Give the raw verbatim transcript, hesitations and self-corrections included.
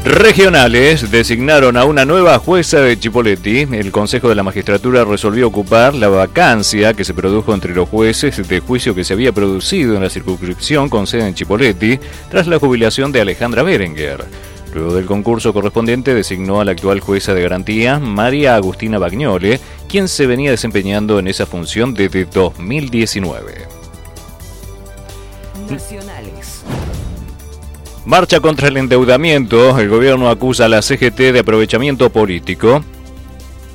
Regionales designaron a una nueva jueza de Chipoleti. El Consejo de la Magistratura resolvió ocupar la vacancia que se produjo entre los jueces de juicio que se había producido en la circunscripción con sede en Chipoleti tras la jubilación de Alejandra Berenguer. Luego del concurso correspondiente designó a la actual jueza de garantía, María Agustina Bagnole, quien se venía desempeñando en esa función desde dos mil diecinueve. Nacionales. Marcha contra el endeudamiento. El gobierno acusa a la C G T de aprovechamiento político.